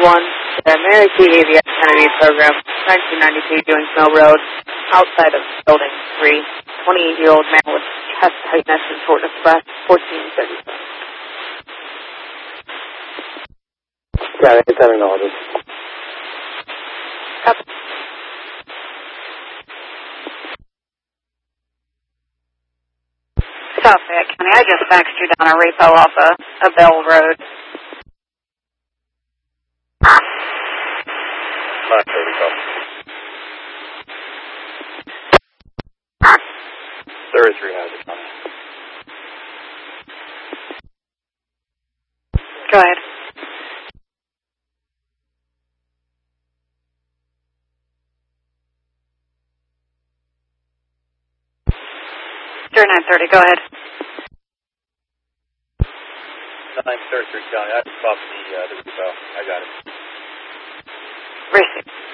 the Mary-Key AVS Kennedy program, 1992 Ewings Mill Road, outside of Building 3. 28-year-old man with chest tightness and shortness of breath, 1437. Got it, it's having all this. Copy. South Fayette County, I just faxed you down a repo off a Bell Road. Not sure to come. There is rehab coming. Go ahead. Sure, 930, go ahead. 933 County, I just popped the repo. I got it. Receive.